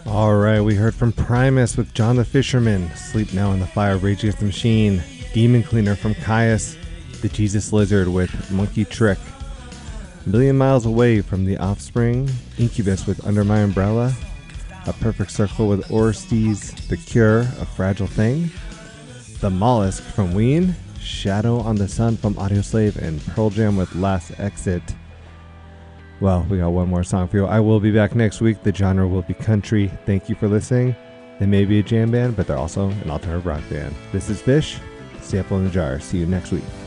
All right, we heard from Primus with John the Fisherman, Sleep Now in the Fire, Rage Against the Machine, Demon Cleaner from Caius, The Jesus Lizard with Monkey Trick, Million Miles Away from The Offspring, Incubus with Under My Umbrella, A Perfect Circle with Orestes, The Cure, A Fragile Thing, The Mollusk from Ween, Shadow on the Sun from Audioslave, and Pearl Jam with Last Exit. Well, we got one more song for you. I will be back next week. The genre will be country. Thank you for listening. They may be a jam band, but they're also an alternative rock band. This is Fish, Sample in the Jar. See you next week.